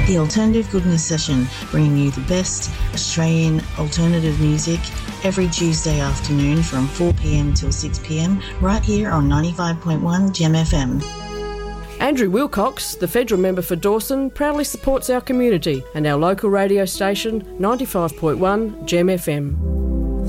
The Alternative Goodness Session, bringing you the best Australian alternative music every Tuesday afternoon from 4pm till 6pm, right here on 95.1 Gem FM. Andrew Wilcox, the federal member for Dawson, proudly supports our community and our local radio station 95.1 Gem FM.